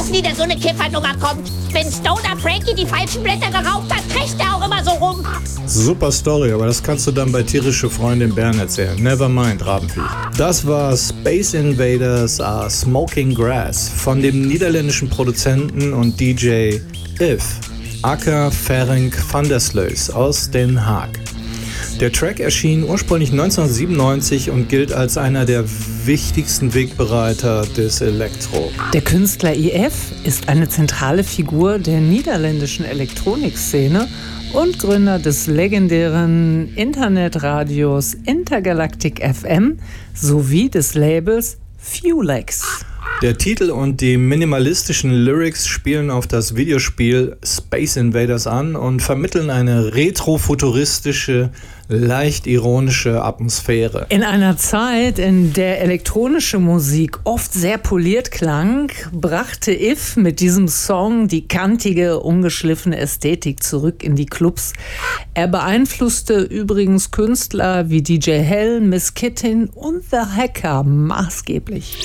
jetzt wieder so eine Kiffernummer kommt. Wenn Stoner Frankie die falschen Blätter geraucht hat, kriegt er auch immer so rum. Super Story, aber das kannst du dann bei Tierische Freunde in Bern erzählen. Nevermind, Rabenvieh. Das war Space Invaders Are Smoking Grass von dem niederländischen Produzenten und DJ If, aka Ferenc van der Sluis aus Den Haag. Der Track erschien ursprünglich 1997 und gilt als einer der wichtigsten Wegbereiter des Elektro. Der Künstler IF ist eine zentrale Figur der niederländischen Elektronikszene und Gründer des legendären Internetradios Intergalactic FM sowie des Labels Fulex. Der Titel und die minimalistischen Lyrics spielen auf das Videospiel Space Invaders an und vermitteln eine retrofuturistische, leicht ironische Atmosphäre. In einer Zeit, in der elektronische Musik oft sehr poliert klang, brachte If mit diesem Song die kantige, ungeschliffene Ästhetik zurück in die Clubs. Er beeinflusste übrigens Künstler wie DJ Hell, Miss Kittin und The Hacker maßgeblich.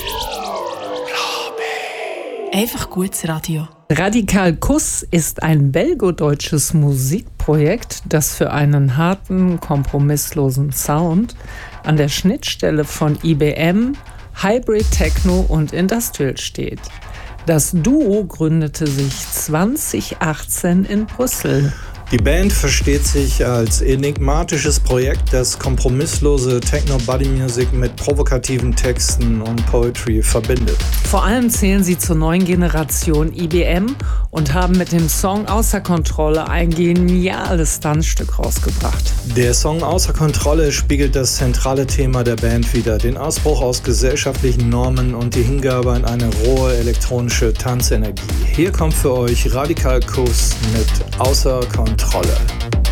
Einfach gutes Radio. Radikal Kuss ist ein belgo-deutsches Musikprojekt, das für einen harten, kompromisslosen Sound an der Schnittstelle von IBM, Hybrid Techno und Industrial steht. Das Duo gründete sich 2018 in Brüssel. Die Band versteht sich als enigmatisches Projekt, das kompromisslose Techno-Body-Music mit provokativen Texten und Poetry verbindet. Vor allem zählen sie zur neuen Generation IBM und haben mit dem Song Außer Kontrolle ein geniales Tanzstück rausgebracht. Der Song Außer Kontrolle spiegelt das zentrale Thema der Band wider, den Ausbruch aus gesellschaftlichen Normen und die Hingabe an eine rohe elektronische Tanzenergie. Hier kommt für euch Radikal Kuss mit Außer Kontrolle.